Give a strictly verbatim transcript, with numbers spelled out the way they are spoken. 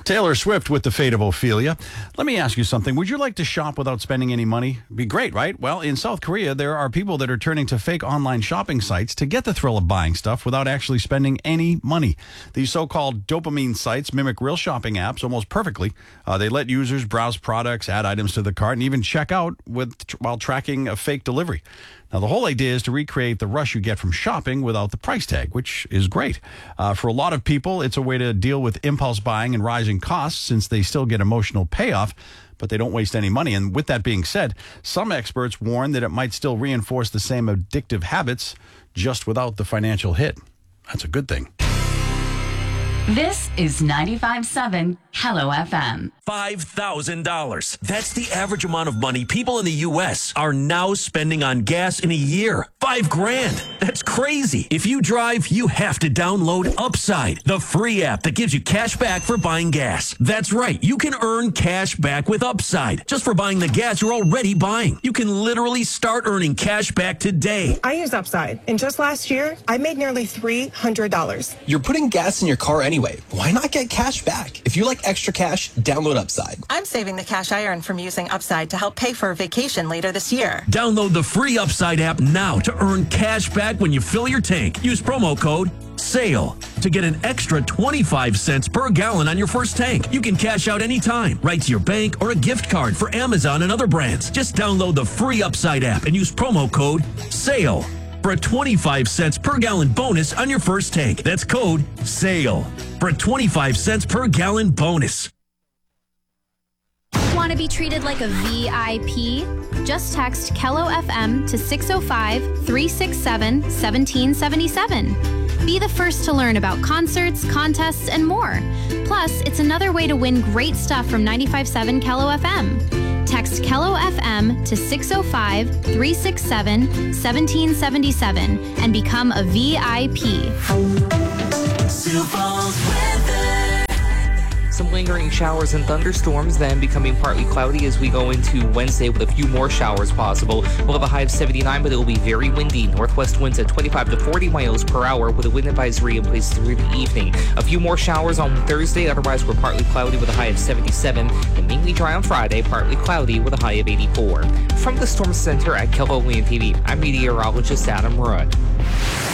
Taylor Swift with The Fate of Ophelia. Let me ask you something. Would you like to shop without spending any money? Be great, right? Well, in South Korea, there are people that are turning to fake online shopping sites to get the thrill of buying stuff without actually spending any money. These so-called dopamine sites mimic real shopping apps almost perfectly. Uh, they let users browse products, add items to the cart, and even check out with while tracking a fake delivery. Now, the whole idea is to recreate the rush you get from shopping without the price tag, which is great. Uh, for a lot of people, it's a way to deal with impulse buying and rising costs since they still get emotional payoff, but they don't waste any money. And with that being said, some experts warn that it might still reinforce the same addictive habits just without the financial hit. That's a good thing. This is ninety-five point seven Hello F M. five thousand dollars. That's the average amount of money people in the U S are now spending on gas in a year. Five grand. That's crazy. If you drive, you have to download Upside, the free app that gives you cash back for buying gas. That's right. You can earn cash back with Upside just for buying the gas you're already buying. You can literally start earning cash back today. I use Upside, and just last year, I made nearly three hundred dollars. You're putting gas in your car anyway. Why not get cash back? If you like extra cash, download Upside. I'm saving the cash I earn from using Upside to help pay for a vacation later this year. Download the free Upside app now to earn cash back when you fill your tank. Use promo code SALE to get an extra twenty-five cents per gallon on your first tank. You can cash out anytime, right to your bank or a gift card for Amazon and other brands. Just download the free Upside app and use promo code SALE for a twenty-five cents per gallon bonus on your first tank. That's code SALE for a twenty-five cents per gallon bonus. Want to be treated like a V I P? Just text Kello F M to six oh five, three six seven, one seven seven seven. Be the first to learn about concerts, contests, and more. Plus, it's another way to win great stuff from ninety-five point seven Kello F M. Text Kello F M to six oh five, three six seven, one seven seven seven and become a V I P. Sioux Falls weather. Some lingering showers and thunderstorms, then becoming partly cloudy as we go into Wednesday with a few more showers possible. We'll have a high of seventy-nine, but it will be very windy. Northwest winds at twenty-five to forty miles per hour with a wind advisory in place through the evening. A few more showers on Thursday, otherwise we're partly cloudy with a high of seventy-seven, and mainly dry on Friday, partly cloudy with a high of eighty-four. From the Storm Center at Kello Land T V, I'm meteorologist Adam Rudd.